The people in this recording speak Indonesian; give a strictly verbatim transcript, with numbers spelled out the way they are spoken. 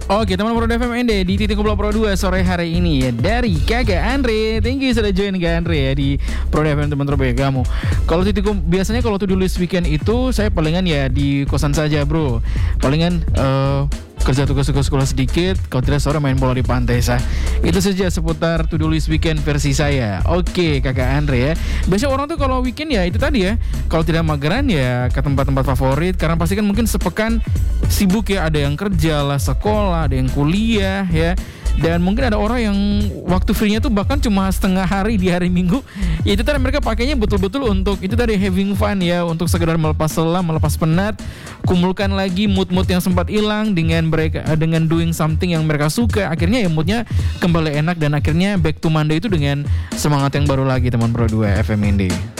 Oke teman Pro F M N D di titik kumpul Pro dua sore hari ini ya dari Kakak Andre. Thank you sudah join Kak Andre ya di Pro F M teman terbaik kamu. Kalau titik kum- biasanya kalau to do list weekend itu saya palingan ya di kosan saja bro. Palingan uh, kerja tugas-tugas sekolah sedikit, kalau tidak sore main bola di pantai sah. Itu saja seputar to do list weekend versi saya. Oke Kakak Andre ya. Biasanya orang tuh kalau weekend ya itu tadi ya, kalau tidak mageran ya ke tempat-tempat favorit, karena pasti kan mungkin sepekan sibuk ya, ada yang kerja lah, sekolah, ada yang kuliah ya. Dan mungkin ada orang yang waktu free-nya tuh bahkan cuma setengah hari di hari Minggu. Ya itu tadi mereka pakainya betul-betul untuk itu tadi having fun ya, untuk sekedar melepas lelah, melepas penat, kumpulkan lagi mood-mood yang sempat hilang dengan mereka dengan doing something yang mereka suka. Akhirnya ya moodnya kembali enak dan akhirnya back to Monday itu dengan semangat yang baru lagi teman Pro dua F M N D.